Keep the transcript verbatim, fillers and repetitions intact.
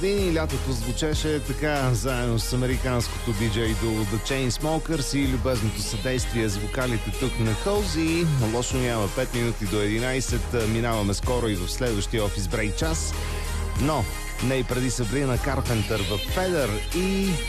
И лятото звучеше така, заедно с американското диджей дуо The Chainsmokers и любезното съдействие с вокалите тук на Хоузи. Лошо няма, пет минути до единайсет. Минаваме скоро и в следващия офис брейк час. Но не и преди Сабрина Карпентър в Федър и